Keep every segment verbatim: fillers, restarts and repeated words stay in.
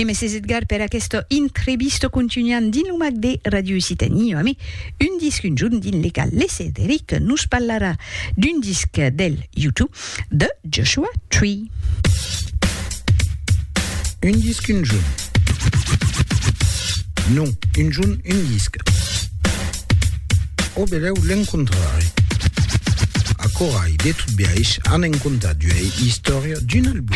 E Messes Edgar per questo intrebisto continuant din l'umac de Radio Occitanie, a me un disc un giorno din legal Cédric nous parlera d'un disque del YouTube de Joshua Tree. Un disque un giorno. Non, un giorno un disque. O beleu l'incontrare. A corai de tout biaix han encontrat duei historia d'un album.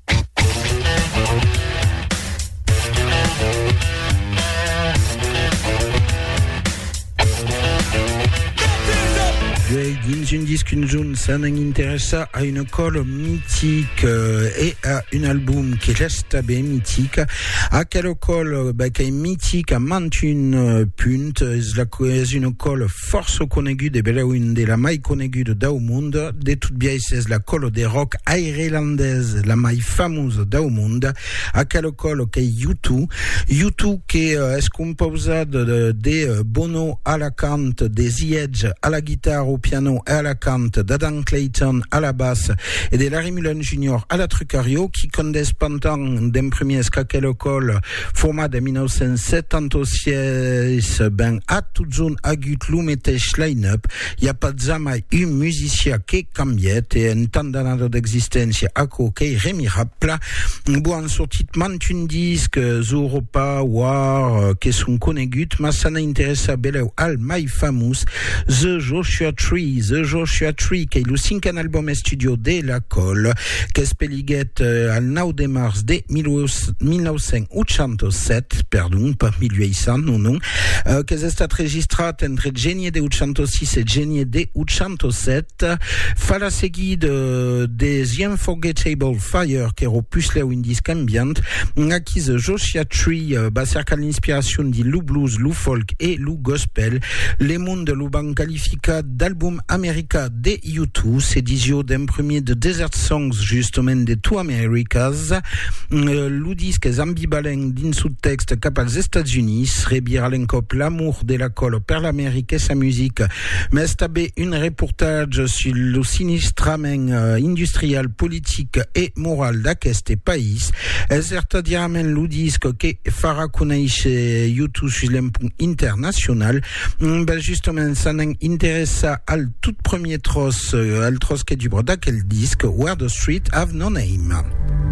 Dins un disque un jour, ça n'intéresse à une colle mythique euh, et à un album qui reste bien mythique. À quelle colle bah, qui est mythique à vingt-et-un punts, c'est une colle force connue de belle une de la mai connue d'au monde. De toute bien, c'est la colle des rock irlandaise, la mai fameuse d'au monde. À quelle colle qui est U deux, U deux qui est euh, composé de, de, de Bono à la cante, des The Edge à la guitare, au piano et à la cante, d'Adam Clayton à la basse et de Larry Mullen junior à la trucario qui correspond d'un premier scachelocol format de mille neuf cent soixante-seize ben à toute zone agut l'oumetech line-up il n'y a pas jamais un musicien qui cambiait et un temps d'années d'existence à qui remirable bon sorti vingt-et-un disques Europa War qui sont connus mais ça n'intéresse belle al mai famous The Joshua Tree The Joshua Tree qui est le cinquième album studio de la colle qui se peliguet euh, al neuf de mars de mille neuf cent ottantosette pardon pas mille huit cents non non euh, qui est enregistré entre genie de ottantosix et genie de ottantosette fa la seguida de, des Unforgettable Fire qui est opus là un disque ambient qui The Joshua Tree euh, va cercar l'inspiration du Lou Blues, Lou Folk et Lou Gospel les mondes de l'Uban qualificat d'album America de U deux, c'est disio d'un premier de Desert Songs, justement de Two Americas. Euh, le disque est ambivalent d'un sous-texte cap als États-Unis, rebir l'encop l'amour de la colle per l'Amérique et sa musique, mais stabé un reportage sur le sinistrament euh, industriel, politique et moral d'aquest pays. Et certainement le disque que fera connaître U deux sur l'impôt international, ben justement, ça n'intéresse à tout premier tross, euh, al tross qui est du bras d'aquel disque, Where the Street Have No Name.